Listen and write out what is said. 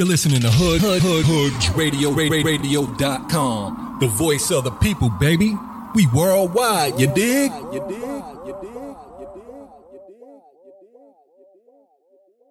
You're listening to Hood Radio.com. The voice of the people, baby. We worldwide, you dig?